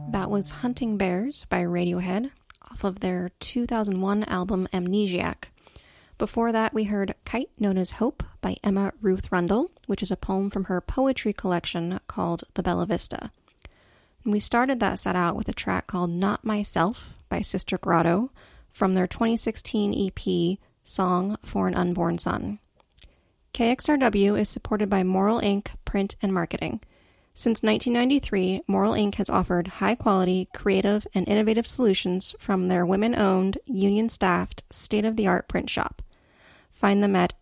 That was Hunting Bears by Radiohead off of their 2001 album Amnesiac. Before that, we heard Kite Known as Hope by Emma Ruth Rundle, which is a poem from her poetry collection called The Bella Vista. And we started that set out with a track called Not Myself by Sister Grotto from their 2016 EP Song for an Unborn Son. KXRW is supported by Moral Inc. Print and Marketing. Since 1993, Moral Inc. has offered high-quality, creative, and innovative solutions from their women-owned, union-staffed, state-of-the-art print shop. Find them at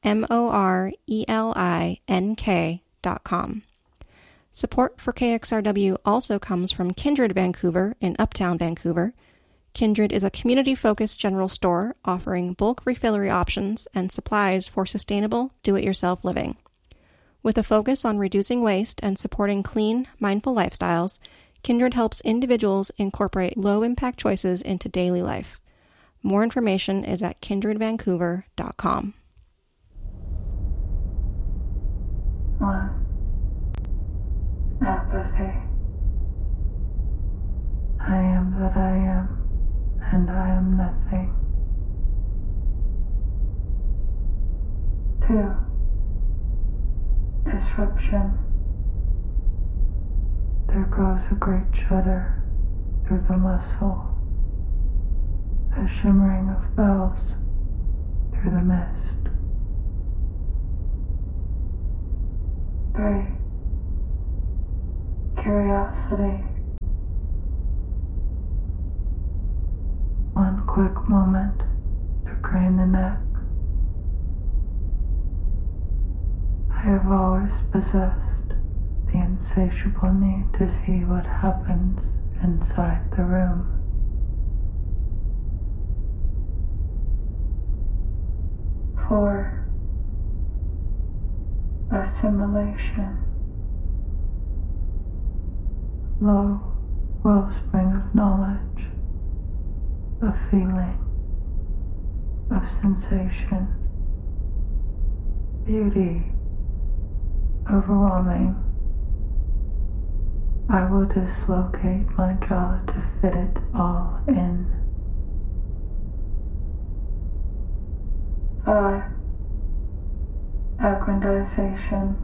morelink.com. Support for KXRW also comes from Kindred Vancouver in Uptown Vancouver. Kindred is a community-focused general store offering bulk refillery options and supplies for sustainable, do-it-yourself living. With a focus on reducing waste and supporting clean, mindful lifestyles, Kindred helps individuals incorporate low-impact choices into daily life. More information is at kindredvancouver.com. 1. Apathy. I am that I am, and I am nothing. 2. Disruption. There goes a great shudder through the muscle, a shimmering of bells through the mist. 3. Curiosity. One quick moment to crane the neck. I have always possessed the insatiable need to see what happens inside the room. 4. Assimilation. Low wellspring of knowledge, of feeling, of sensation, beauty, overwhelming. I will dislocate my jaw to fit it all in. 5. Aggrandization.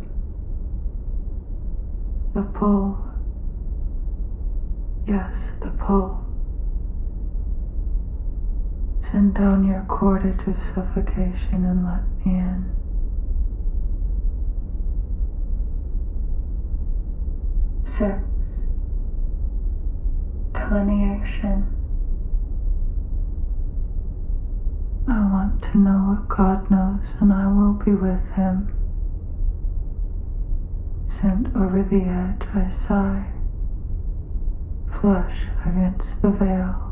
The pull. Yes, the pull. Send down your cordage of suffocation and let me in. 6. Delineation. I want to know what God knows, and I will be with him. Sent over the edge, I sigh, flush against the veil.